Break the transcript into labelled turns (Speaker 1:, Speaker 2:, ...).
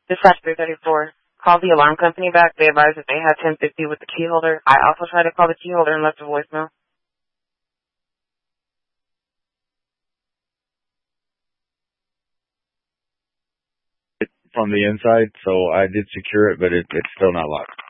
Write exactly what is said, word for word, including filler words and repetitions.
Speaker 1: Dispatch three thirty-four. Called the alarm company back. They advised that they had ten fifty with the key holder. I also tried to call the key holder and left a voicemail.
Speaker 2: From the inside, so I did secure it, but it, it's still not locked.